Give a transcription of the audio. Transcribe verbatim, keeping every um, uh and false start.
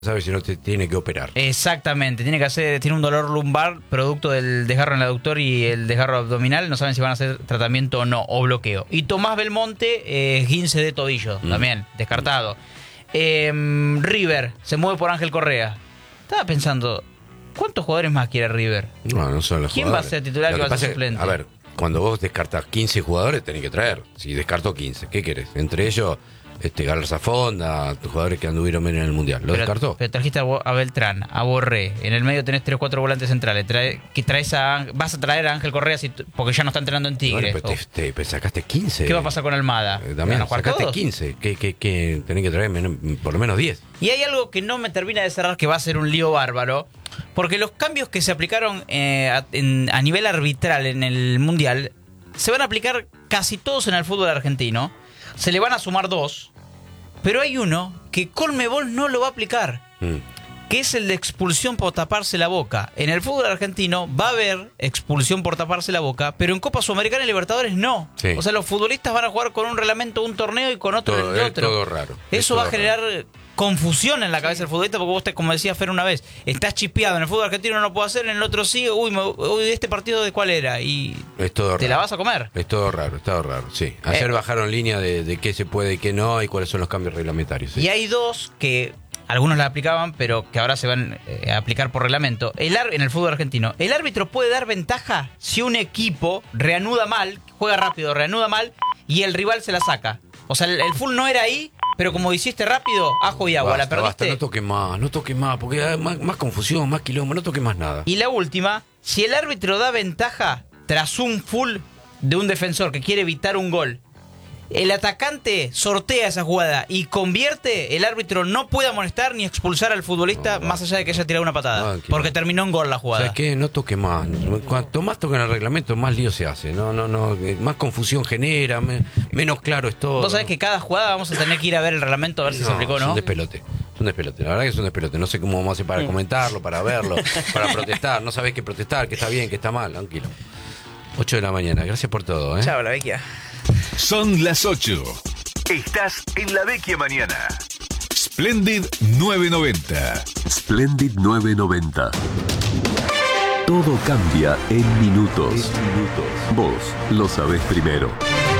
sabes si no te tiene que operar. Exactamente, tiene que hacer, tiene un dolor lumbar producto del desgarro en el aductor y el desgarro abdominal, no saben si van a hacer tratamiento o no, o bloqueo. Y Tomás Belmonte, eh, esguince de tobillo, mm. también, descartado. Eh, River, se mueve por Ángel Correa. Estaba pensando, ¿cuántos jugadores más quiere River? No, no son los ¿Quién jugadores. va a ser titular y va a ser suplente? A ver, cuando vos descartás quince jugadores, tenés que traer. Si descartó quince, ¿qué querés? Entre ellos... Este, Galarza Fonda, jugadores que anduvieron bien en el Mundial. ¿Lo pero, descartó? Pero trajiste a Beltrán, a Borré. En el medio tenés tres o cuatro volantes centrales. Trae, que traes a, vas a traer a Ángel Correa si, porque ya no está entrenando en Tigres. Bueno, pero te, te, sacaste quince. ¿Qué va a pasar con Almada? Eh, también sacaste todos? quince. Que, que, que tenés que traer menos, por lo menos diez. Y hay algo que no me termina de cerrar, que va a ser un lío bárbaro. Porque los cambios que se aplicaron eh, a, en, a nivel arbitral en el Mundial se van a aplicar casi todos en el fútbol argentino. Se le van a sumar dos. Pero hay uno que Conmebol no lo va a aplicar, mm. que es el de expulsión por taparse la boca. En el fútbol argentino va a haber expulsión por taparse la boca, pero en Copa Sudamericana y Libertadores no. Sí. O sea, los futbolistas van a jugar con un reglamento un torneo y con otro todo, el otro. Es todo raro. Eso todo va a generar raro. confusión en la cabeza del futbolista, porque vos, te, como decía Fer una vez, estás chipeado. En el fútbol argentino no lo puedo hacer, en el otro sí. Uy, me, uy ¿este partido de cuál era? Y es todo te raro. la vas a comer. Es todo raro, es todo raro, sí. Ayer eh, bajaron línea de, de qué se puede y qué no, y cuáles son los cambios reglamentarios. Sí. Y hay dos que algunos la aplicaban, pero que ahora se van eh, a aplicar por reglamento. El ar- en el fútbol argentino, el árbitro puede dar ventaja si un equipo reanuda mal, juega rápido, reanuda mal, y el rival se la saca. O sea, el, el full no era ahí, pero como hiciste rápido, ajo y agua, basta, la perdiste. Basta, no toques más, no toques más, porque hay más, más confusión, más quilombo, no toques más nada. Y la última, si el árbitro da ventaja tras un full de un defensor que quiere evitar un gol, el atacante sortea esa jugada y convierte, el árbitro no puede amonestar ni expulsar al futbolista no, más allá de que haya tirado una patada, no, porque terminó en gol la jugada. ¿Sabes qué? No toque más. Cuanto más toquen el reglamento, más lío se hace. No, no, no, más confusión genera, me, menos claro es todo. Vos sabés que cada jugada vamos a tener que ir a ver el reglamento a ver si no, se aplicó o no. Es un despelote. Es un despelote. La verdad que es un despelote. No sé cómo vamos a hacer para comentarlo, para verlo, para protestar. No sabés qué protestar, qué está bien, qué está mal. Tranquilo. ocho de la mañana. Gracias por todo, ¿eh? Chao, la vecchia. Son las ocho. Estás en La Vecchia Mañana. Splendid novecientos noventa. Splendid novecientos noventa. Todo cambia en minutos. En minutos. Vos lo sabés primero.